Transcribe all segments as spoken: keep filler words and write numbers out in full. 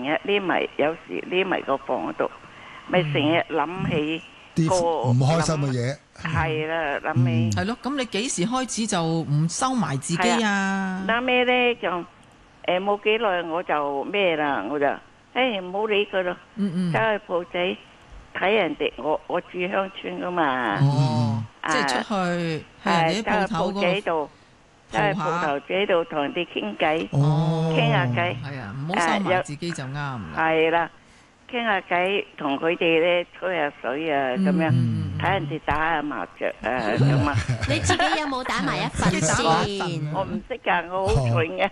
日匿埋，有時匿埋個房嗰度，咪成日諗起啲個唔開心嘅嘢。 係啦，諗起係咯，咁你幾時開始就唔收埋自己啊？ 諗咩咧就誒冇幾耐我就咩啦，我就誒唔好理佢咯， 嗯嗯， 走去鋪仔睇人哋，我我住鄉村噶嘛， 哦， 啊即係出去去人哋啲鋪頭走去鋪仔嗰度，走去鋪下鋪頭仔度同人哋傾偈， 哦， 傾下偈。 係啊，唔好收埋自己就啱啦。 係啦，傾下偈，同佢哋咧吹下水啊，咁樣睇人哋打下麻雀啊，咁啊。 你自己有冇打埋一份先？ 我唔識噶，我好蠢嘅。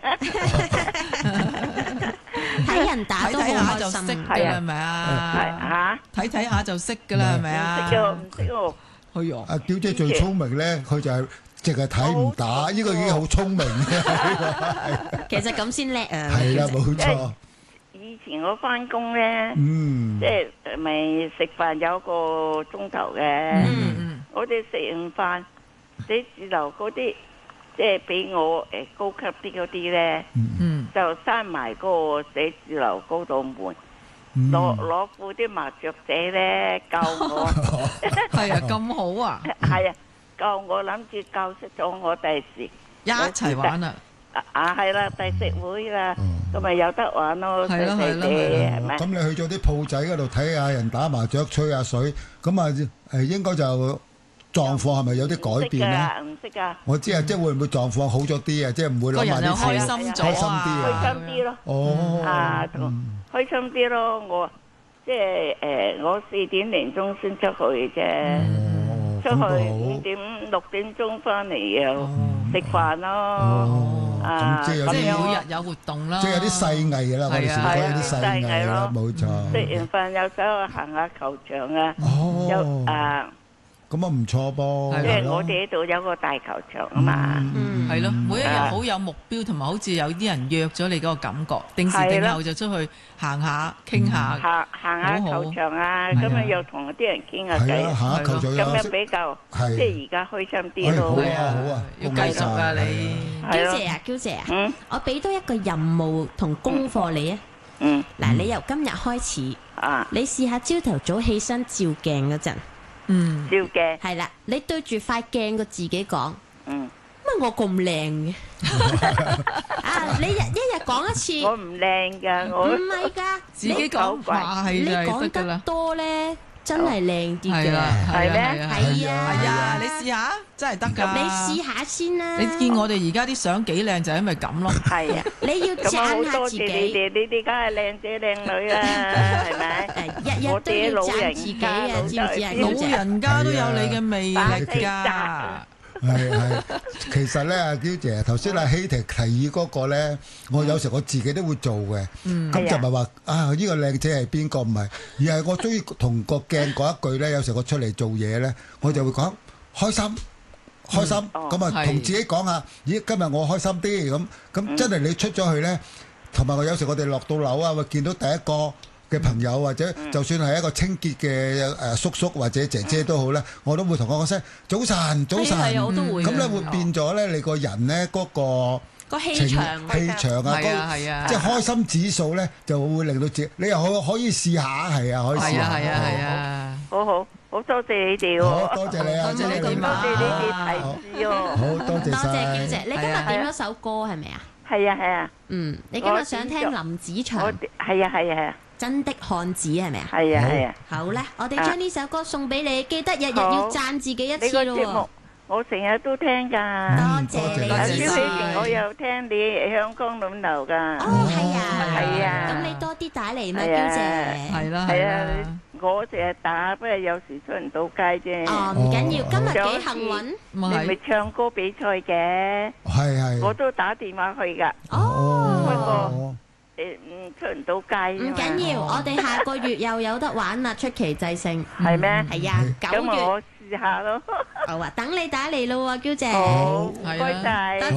睇人打都好睇睇下就開心。 識㗎啦，係咪係啊？ 嚇， 睇睇下就識㗎啦，係咪唔啊？ 識嘅，唔識喎。 係啊， 阿嬌姐最聰明咧，佢就係淨係睇唔打，呢個已經好聰明嘅。 其實咁先叻啊！ 係啦，冇錯。 以前我翻工咧， 嗯即，係咪食飯有個鐘頭嘅？ 嗯嗯， 我哋食完飯，寫字樓嗰啲，即係比我誒高級啲嗰啲咧， 嗯， 就閂埋嗰個寫字樓嗰道門， 嗯攞攞副啲麻雀仔咧救我。 係啊，咁好啊， 係啊，救我諗住救識咗我第時一齊玩啊！ 啊啊係啦，第食會啦，咁咪有得玩咯，細細係咯係咯哋係係咪？ 咁你去咗啲鋪仔嗰度睇下人打麻雀、吹下水，咁啊誒應該就狀況係咪有啲改變咧？ 唔識噶， 我知啊，即係會唔會狀況好咗啲啊？即係唔會個人又諗埋啲事開心咗開心啲啊， 開心啲咯， 哦， 啊同開心啲咯，我即係誒，我四點零鐘先出去啫， 哦， 出咁都去五好。 點六點鐘翻嚟又食飯咯， 哦， 啊咁即係有即係啲， 每日有活動啦， 即係有啲細藝啦，我哋係啊時講有啲細藝啦，冇食錯。 完飯又走去行下球場啊，有哦， 啊。 咁啊唔錯噃， 即係我哋呢度有個大球場啊嘛， 嗯， 係咯，每一日啊好有目標，同埋好似有啲人約咗你嗰個感覺，定時定候就出去行下傾下， 行行下球場啊， 好好咁啊又同啲人傾下係偈啊，，下一球場有咁樣比較係即係而家開心啲哎好咯。 啊好啊， 要繼續啊你。 係咯嬌姐啊，嬌姐啊， 嗯我俾多一個任務同功課你啊。 嗯嗱，你由今日開始， 啊， 你試下朝頭早起身照鏡嗰陣， 嗯， 照嘅， 係啦，你對住塊鏡個自己講。 嗯， 乜我咁靚嘅？啊！你日一日講一次， 我唔靚噶， 唔我係㗎， 自己講話你係就講得係得㗎啦， 多咧，真係靚啲嘅。 係啦， 係咩係啊， 係啊， 係啊，你試下，真係得㗎。 你試下先啦。 你見我哋而家啲相幾靚，就係因為咁咯。 係啊， 你要咁啊好讚下多自謝你己， 哋，你哋梗係靚仔靚女啦，係咪？ 誒日日我都要哋啲老人讚自己家啊，知唔知啊？ 老嬌姐人家都有你嘅魅力㗎。 係係，其實咧，阿嬌姐頭先阿希婷提議嗰個咧，我有時我自己都會做嘅。咁就唔係話啊呢個靚仔係邊個唔係，而係我中意同個鏡講一句咧。有時我出嚟做嘢咧，我就會講開心。開心咁啊，同自己講下，咦，今日我開心啲咁，咁真係你出咗去咧，同埋我有時我哋落到樓啊，會見到第一個嘅朋友或者就算係一個清潔嘅誒叔叔或者姐姐都好咧，我都會同佢講聲早晨，早晨， 係啊，我都會㗎。 咁咧會變咗咧，你個人咧嗰個個氣情場氣場啊， 係啊係啊嗰即係開心指數咧就會令到自己，你又可可以試下，係啊，可以試下， 係啊係啊係啊。 好好好多謝你哋好喎， 多謝你啊， 多謝你謝點啊多謝你哋提示喎， 好多謝多謝晒嬌姐，你今日點咗首歌係咪啊？ 係啊係啊， 嗯，你今日想聽林子我祥《 係啊係啊係啊真的漢子》係咪啊？ 係啊係啊。 好咧，我哋將呢首歌送俾你，記得日日要讚自己一你次個節目咯我成日都聽噶， 喎。多謝你多謝阿蕭喜支持。 婷我有聽你香港暖流噶， 哦，係啊， 係啊咁你多啲打嚟嘛， 係啊嬌姐。 係啦係啊係啦，， 我成日打，不過有時出唔到街啫。 哦，唔緊要，今日幾幸運。 你咪咪唱歌比賽嘅， 係係， 我都打電話去噶， 哦， 誒唔出唔到街唔啫嘛。 緊要，我哋下個月又有得玩啦，出奇制勝。 係咩？ 係啊，九月咁我試下咯。 好啊，等你打嚟咯喎，嬌姐。 好，唔係啊該晒。